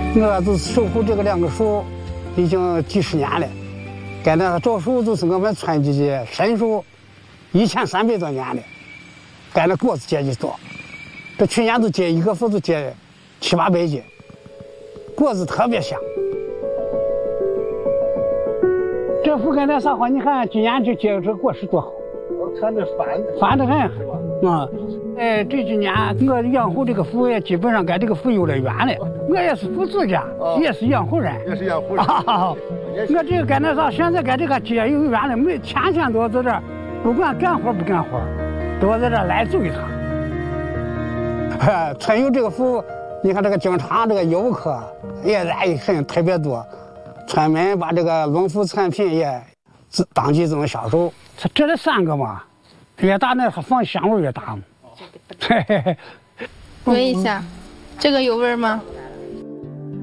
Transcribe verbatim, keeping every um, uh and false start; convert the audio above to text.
我就是守护这个两个树，已经几十年了。该那个枣树就是我们村里的神树，一千三百多年了。该那果子结的多，这去年都结一个树都结七八百斤，果子特别香。这树跟那啥好，你看今年就结这果实多好。 我看这翻翻得很啊！哎，这几年我养护这个树也基本上跟这个树有了缘了。我也是父子家，哦、也是养护人， 也是养护人。 啊、我这个跟那啥，现在跟这个街有缘了，每天天都要在这儿，不管干活不干活，都要在这儿来走一趟。哎，村有这个树，你看这个经常这个游客也来很特别多，村民把这个农副产品也当即这么销售。这这里三个嘛，越大那放香味越大嘛。 闻一下，这个有味吗？